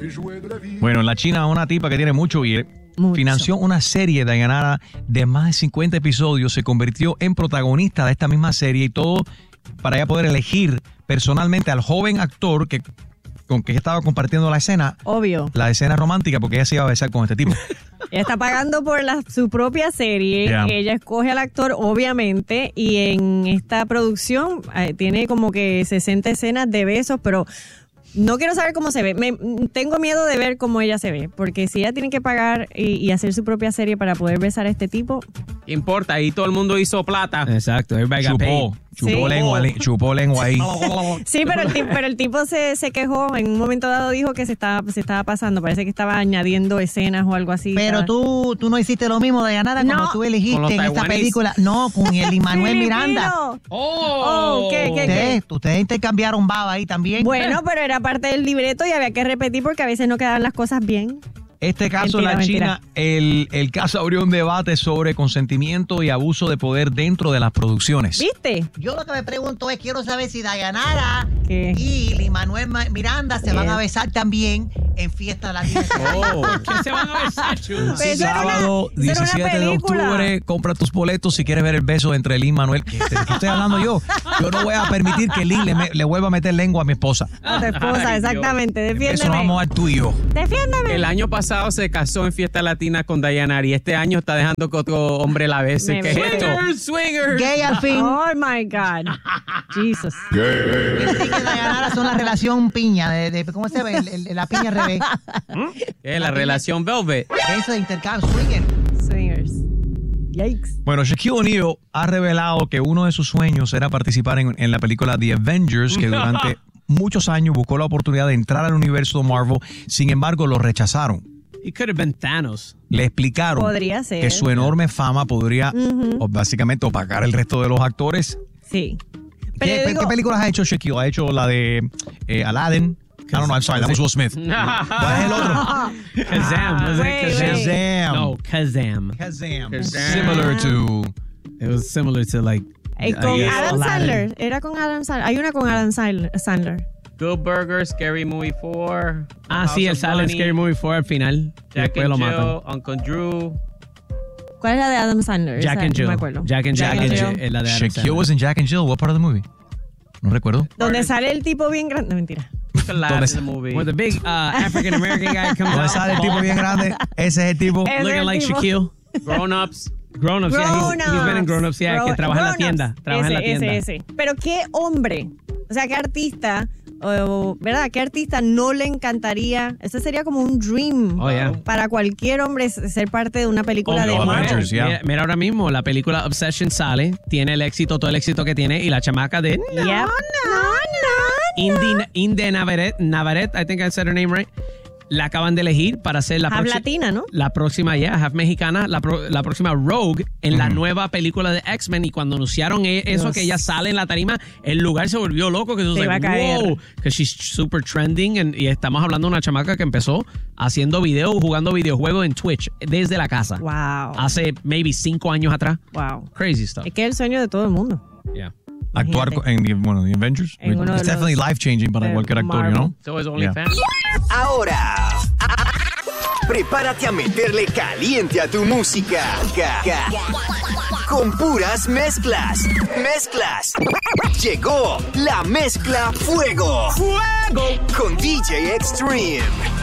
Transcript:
Bueno, en la China una tipa que tiene mucho billete financió una serie de Dayanara de más de 50 episodios, se convirtió en protagonista de esta misma serie y todo para ella poder elegir personalmente al joven actor con que ella estaba compartiendo la escena. Obvio. La escena romántica porque ella se iba a besar con este tipo. Ella está pagando por su propia serie. Yeah. Ella escoge al actor, obviamente, y en esta producción tiene como que 60 escenas de besos, pero no quiero saber cómo se ve. Tengo miedo de ver cómo ella se ve, porque si ella tiene que pagar y hacer su propia serie para poder besar a este tipo. Importa, ahí todo el mundo hizo plata. Exacto, everybody got paid. Chupó lengua ahí. Sí, pero el tipo se quejó. En un momento dado dijo que se estaba pasando. Parece que estaba añadiendo escenas o algo así. Pero tú no hiciste lo mismo, Dayanara, cuando tú elegiste en esta película. No, con el Lin-Manuel Miranda. ¿Qué? Ustedes intercambiaron baba ahí también. Bueno, pero era parte del libreto y había que repetir porque a veces no quedaban las cosas bien. Este caso en la China, el caso abrió un debate sobre consentimiento y abuso de poder dentro de las producciones. ¿Viste? Yo lo que me pregunto es, quiero saber si Dayanara y Lin-Manuel Miranda se van a besar también en Fiesta Latina. ¿Qué se van a besar, Chulo? Sábado 17 de octubre, compra tus boletos si quieres ver el beso entre Lin-Manuel. ¿Qué estoy hablando yo? Yo no voy a permitir que Lin le vuelva a meter lengua a mi esposa. A tu esposa, exactamente. Defiéndeme. Eso nos vamos a dar tú y yo. Defiéndeme. El año pasado se casó en Fiesta Latina con Dayanara y este año está dejando que otro hombre la bese. ¿Qué es esto? Swingers. Gay al fin. Oh my God. Jesus. Así que Dayanara son la relación piña. ¿Cómo se ve? La piña al revés. ¿Qué es la relación Velvet? Eso de intercambio. Swingers. Yikes. Bueno, Shaquille O'Neal ha revelado que uno de sus sueños era participar en la película The Avengers, que durante muchos años buscó la oportunidad de entrar al universo de Marvel, sin embargo lo rechazaron. It could have been Thanos. Le explicaron Podría ser. que su enorme fama podría básicamente opacar el resto de los actores. Sí. ¿Qué películas ha hecho Shaquille? Ha hecho la de Aladdin. I don't know, I'm sorry, that was Will Smith. ¿Cuál es el otro? Kazam. Was it Kazam? No, Kazam. Similar to... It was similar to like... Con Adam Sandler. Era con Adam Sandler. Hay una con Adam Sandler. Good Burger, Scary Movie 4. Sí, él sale en Scary Movie 4 al final. Jack and Jill, Uncle Drew. ¿Cuál es la de Adam Sandler? Jack and Jill. No me acuerdo. Jack and Jill. Es la de Adam Shaquille Sandler. was in Jack and Jill. What part of the movie? No recuerdo. Donde sale el tipo bien grande. No, mentira. The movie. Where the big African American guy comes Donde out. sale el tipo bien grande. Ese es el tipo. Looking like Shaquille. Grown-Ups. Grown-Ups, yeah. He's been in Grown-Ups, yeah. Que trabaja en la tienda. Trabaja en la tienda. Ese. Pero qué hombre. O sea, qué artista... ¿verdad? ¿Qué artista no le encantaría? Ese sería como un dream para cualquier hombre ser parte de una película de Marvel. Mira ahora mismo, la película Obsession sale, tiene el éxito, todo el éxito que tiene, y la chamaca de Inde Navaret, I think I said her name right. La acaban de elegir para ser la próxima latina, ¿no? La próxima, half mexicana, la próxima Rogue en la nueva película de X-Men. Y cuando anunciaron eso, que ella sale en la tarima, el lugar se volvió loco. Que eso es wow, que she's super trending. Y estamos hablando de una chamaca que empezó haciendo videos, jugando videojuegos en Twitch desde la casa. Wow. Hace maybe 5 años atrás. Wow. Crazy stuff. Es que es el sueño de todo el mundo. Yeah. Actuar en The Avengers. It's definitely life-changing para cualquier actor, you know? So is OnlyFans. Ahora, prepárate a meterle caliente a tu música. Con puras mezclas. Llegó la mezcla Fuego. Con DJ Extreme.